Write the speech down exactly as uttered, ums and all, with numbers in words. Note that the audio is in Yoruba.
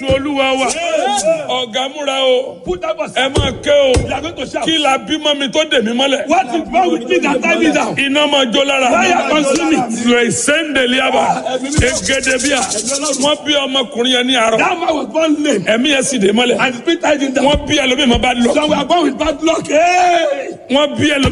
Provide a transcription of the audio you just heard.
Jésù Olúwa wa. Ọ̀gá múra o. Ẹ máa ké o. Kí la bímọ mi tó dè mí mọ́lẹ̀. What is wrong with me that time is down? Iná máa jó lára. Fire consume me. Lè sẹ́ńdẹ̀lì àbá. Egede bíà. Wọ́n bí ọmọkùnrin yẹn ní àárọ̀. That man was born lame. Ẹ̀mí yẹn sì dè mọ́lẹ̀. And the spirit tied him down. Wọ́n bí ẹlòmíì máa bá lọ. Some were born with bad luck. Hey! Wọ́n bí ẹlòmíì.